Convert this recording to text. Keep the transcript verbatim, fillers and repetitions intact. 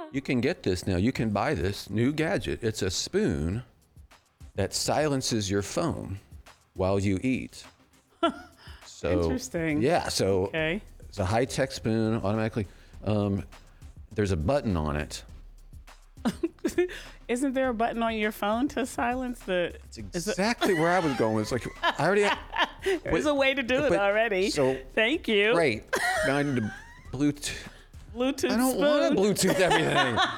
You can get this now. You can buy this new gadget. It's a spoon that silences your phone while you eat. So, Interesting. Yeah. So Okay. it's a high-tech spoon automatically. Um, there's a button on it. Isn't there a button on your phone to silence the? It's exactly where I was going. It's like, I already have, There's a way to do it but- already. so- Thank you. great. Now I need to Bluetooth. Bluetooth I don't spoon. want to Bluetooth everything.